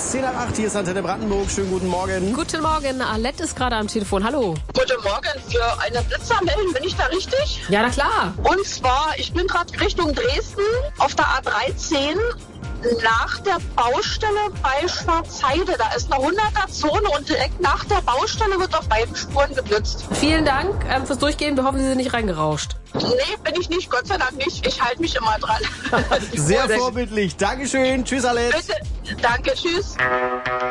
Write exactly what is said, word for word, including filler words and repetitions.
zehn nach acht, hier ist Antenne Brandenburg. Schönen guten Morgen. Guten Morgen, Alette ist gerade am Telefon. Hallo. Guten Morgen, für eine Blitzer melden, bin ich da richtig? Ja, na klar. Und zwar, ich bin gerade Richtung Dresden auf der A dreizehn nach der Baustelle bei Schwarzheide. Da ist eine hunderter-Zone und direkt nach der Baustelle wird auf beiden Spuren geblitzt. Vielen Dank ähm, fürs Durchgehen. Wir hoffen, Sie sind nicht reingerauscht. Nee, bin ich nicht, Gott sei Dank nicht. Ich halte mich immer dran. Sehr vorbildlich. Dankeschön. Tschüss, Alette. Bitte, danke, tschüss.